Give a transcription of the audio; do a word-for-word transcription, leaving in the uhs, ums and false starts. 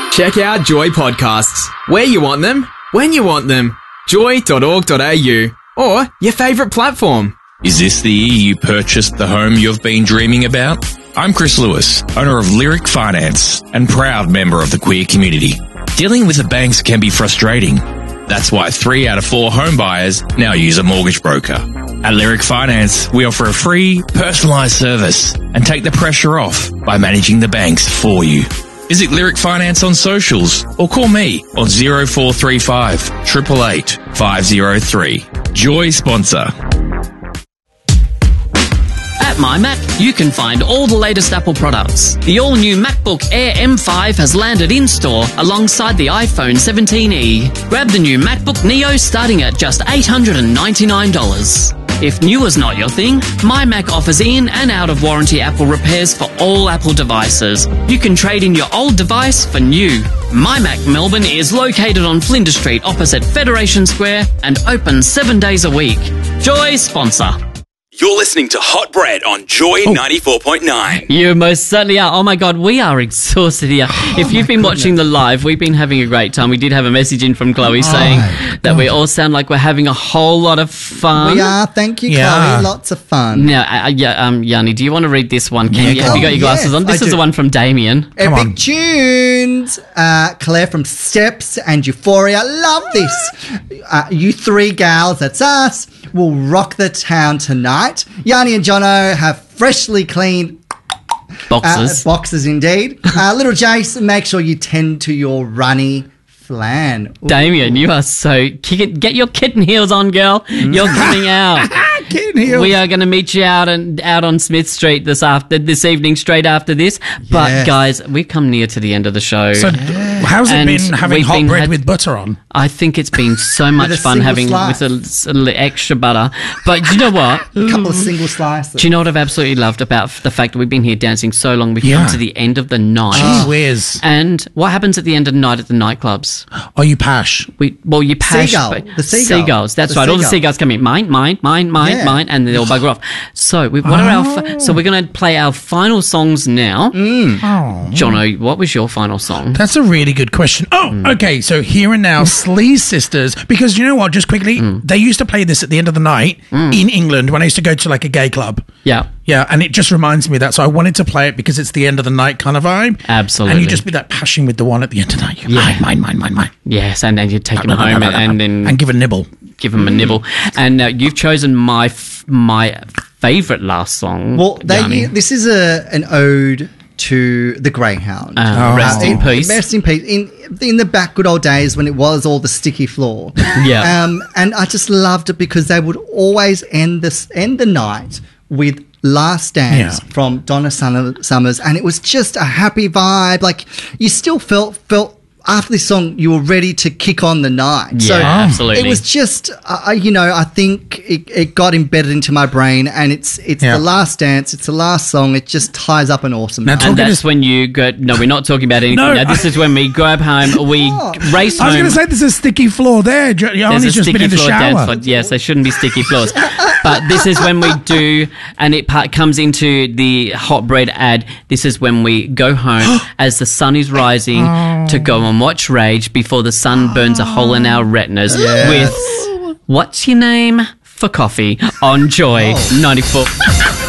Check out Joy Podcasts, where you want them, when you want them. joy dot org dot a u or your favourite platform. Is this the year you purchased the home you've been dreaming about? I'm Chris Lewis, owner of Lyric Finance and proud member of the queer community. Dealing with the banks can be frustrating. That's why three out of four home buyers now use a mortgage broker. At Lyric Finance, we offer a free, personalised service and take the pressure off by managing the banks for you. Visit Lyric Finance on socials or call me on zero four three five, eight eight eight, five zero three. Joy sponsor. At MyMac, you can find all the latest Apple products. The all-new MacBook Air M five has landed in-store alongside the iPhone seventeen e. Grab the new MacBook Neo starting at just eight hundred ninety-nine dollars. If new is not your thing, MyMac offers in and out-of-warranty Apple repairs for all Apple devices. You can trade in your old device for new. MyMac Melbourne is located on Flinders Street opposite Federation Square and open seven days a week. Joy sponsor. You're listening to Hot Bread on Joy ninety-four point nine. You most certainly are. Oh my God, we are exhausted here. Oh if you've been watching the live, we've been having a great time. We did have a message in from Chloe saying Oh, that we all sound like we're having a whole lot of fun. We are. Thank you, Yeah. Chloe. Lots of fun. Now, uh, yeah, um, Yanni, do you want to read this one? Can you, have you got your Oh, glasses yes, on? This I is do. the one from Damien. Epic on. tunes. Uh, Claire from Steps and Euphoria. Love this. Uh, you three gals, that's us, will rock the town tonight. Yanni and Jono have freshly cleaned Boxes. Uh, boxes indeed. Uh, little Jace, make sure you tend to your runny flan. Ooh. Damien, you are so... Kick it, get your kitten heels on, girl. You're coming out. Kitten heels. We are going to meet you out and out on Smith Street this after this evening, straight after this. But Yes. guys, we've come near to the end of the show. So, how's it And been having we've hot been bread had- with butter on? I think it's been so much a fun single having slice. with a, s- a little extra butter. But do you know what? A couple of single slices. Do you know what I've absolutely loved about f- the fact that we've been here dancing so long? We've Yeah. come to the end of the night. Gee whiz. And what happens at the end of the night at the nightclubs? Oh, you pash. We well, you pash Seagull. but- The seagull. seagulls. That's The right. All the seagull. seagulls come in. Mine, mine, mine, mine, Yeah. mine, and then they'll bugger off. So we what are our fi- so we're going to play our final songs now. Mm. Oh. Jono, what was your final song? That's a really good question. Oh, okay. So here and now, Sleaze Sisters, because you know what? Just quickly, they used to play this at the end of the night in England when I used to go to like a gay club. Yeah. Yeah, and it just reminds me of that. So I wanted to play it because it's the end of the night kind of vibe. Absolutely. And you just be that passion with the one at the end of the night. You Yeah. Mine, mine, mine, mine, Yes, and then you take them home and, and then and give a nibble. give them a nibble. And uh, you've chosen my f- my favourite last song. Well, they, Yanni. this is a an ode to the Greyhound. Uh, rest in peace. Rest in peace. In in the back good old days when it was all the sticky floor. Yeah. Um, and I just loved it because they would always end this end the night with Last Dance Yeah. from Donna Summer- Summers, and it was just a happy vibe. Like you still felt felt. After this song, you were ready to kick on the night. so Yeah, absolutely. It was just, uh, you know, I think it, it got embedded into my brain, and it's it's Yeah. the last dance, it's the last song. It just ties up an awesome Now night. talk- And Talking that's to- when you go. No, we're not talking about anything. No, now, this I- is when we grab home. We Oh. race I was home. going to say there's a sticky floor there. Jo- There's Yanni's a just sticky been in the floor shower. dance floor. Yes, there shouldn't be sticky floors. But this is when we do, and it part comes into the hot bread ad. This is when we go home as the sun is rising to go and watch Rage before the sun burns a hole in our retinas with What's Your Name for Coffee on Joy ninety-four.